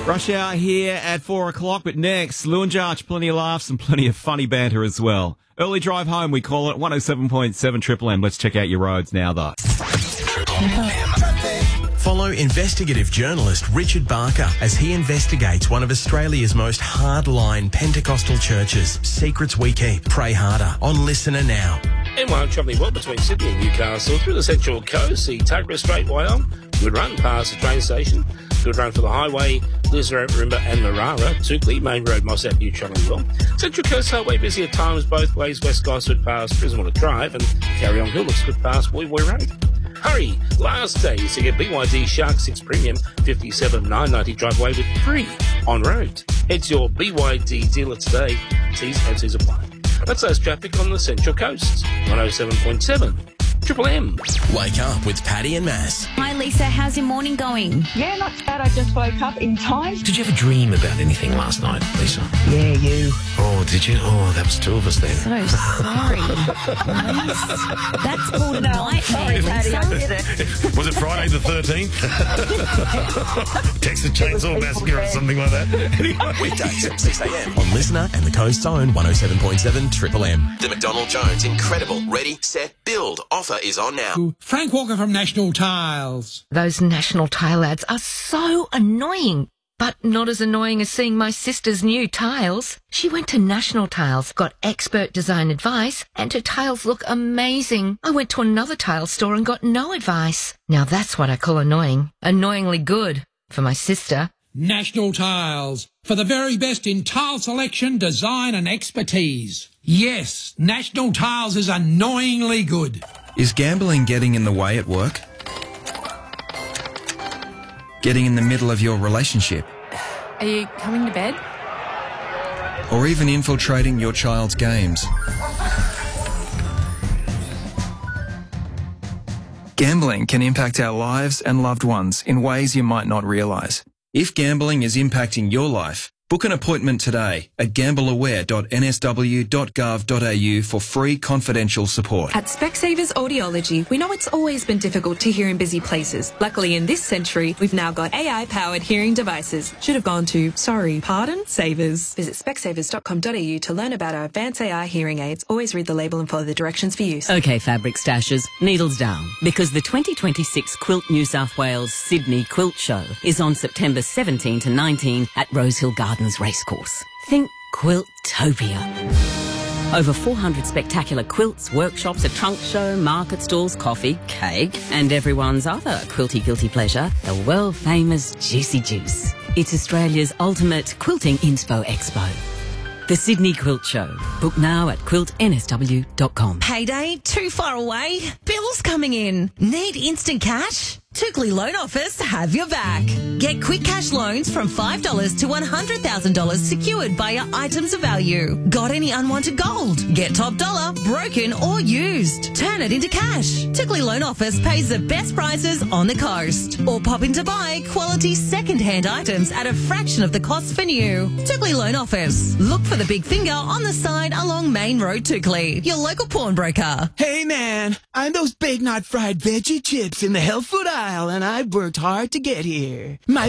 Rush hour here at 4 o'clock, but next, Lou and Jarch, plenty of laughs and plenty of funny banter as well. Early drive home, we call it 107.7 Triple M. Let's check out your roads now, though. Follow investigative journalist Richard Barker as he investigates one of Australia's most hardline Pentecostal churches. Secrets we keep. Pray harder. On Listener now. M1 travelling well between Sydney and Newcastle through the Central Coast, the Tuggerah Straightway on. Good run past the train station. Good run for the highway, Lisra, Marimba and Marara. Tukli, Main Road, Moss Avenue travelling well. Central Coast Highway busy at times both ways. West Gosford past Frismore Drive and Carry On Hill looks good past Woy Road. Hurry! Last days to get BYD Shark 6 Premium 57,990 drive away with free on road. Head to your BYD dealer today. T's and C's apply. That's those traffic on the Central Coast. 107.7 Triple M. Wake up with Paddy and Mass. Hi Lisa, how's your morning going? Yeah, not bad. I just woke up in time. Did you ever dream about anything last night, Lisa? Yeah, you. Oh, did you? Oh, that was two of us then. So sorry. That's called a nightmare, Sorry, Paddy, I Lisa. did it. Was it Friday the 13th? Texas Chainsaw Massacre or something like that. Anyway. Weekdays at 6 a.m. on Listener and the Coast's own 107.7 Triple M. The McDonald Jones Incredible Ready, Set, Build offer is on now. Frank Walker from National Tiles. Those National Tile ads are so annoying. But not as annoying as seeing my sister's new tiles. She went to National Tiles, got expert design advice, and her tiles look amazing. I went to another tile store and got no advice. Now that's what I call annoying. Annoyingly good for my sister. National Tiles. For the very best in tile selection, design and expertise. Yes, National Tiles is annoyingly good. Is gambling getting in the way at work? Getting in the middle of your relationship? Are you coming to bed? Or even infiltrating your child's games? Gambling can impact our lives and loved ones in ways you might not realise. If gambling is impacting your life, book an appointment today at gambleaware.nsw.gov.au for free confidential support. At Specsavers Audiology, we know it's always been difficult to hear in busy places. Luckily, in this century, we've now got AI-powered hearing devices. Should have gone to, Savers. Visit specsavers.com.au to learn about our advanced AI hearing aids. Always read the label and follow the directions for use. Okay, fabric stashers, needles down, because the 2026 Quilt New South Wales Sydney Quilt Show is on September 17 to 19 at Rosehill Gardens Racecourse. Think Quiltopia. Over 400 spectacular quilts, workshops, a trunk show, market stalls, coffee, cake, and everyone's other quilty guilty pleasure, the world-famous Juicy Juice. It's Australia's ultimate quilting inspo expo. The Sydney Quilt Show. Book now at quiltnsw.com. Payday too far away? Bills coming in? Need instant cash? Tukli Loan Office have your back. Get quick cash loans from $5 to $100,000 secured by your items of value. Got any unwanted gold? Get top dollar, broken or used. Turn it into cash. Tukli Loan Office pays the best prices on the coast. Or pop in to buy quality second-hand items at a fraction of the cost for new. Tukli Loan Office. Look for the big finger on the side along Main Road, Tukli. Your local pawnbroker. Hey man, I'm those Big Knot fried veggie chips in the health food aisle and I've worked hard to get here. My